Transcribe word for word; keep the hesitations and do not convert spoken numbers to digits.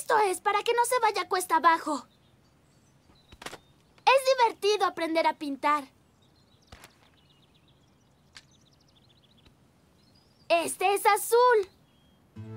Esto es para que no se vaya cuesta abajo. Es divertido aprender a pintar. Este es azul.